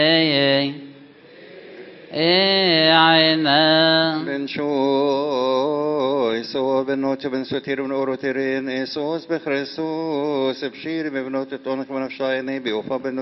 عينا بن شوي سو بنوت بن سوتير بن أوروتيرين إيسوس بخريسوس بشير ببنوت تونك من أفشايني بيوفا بنوت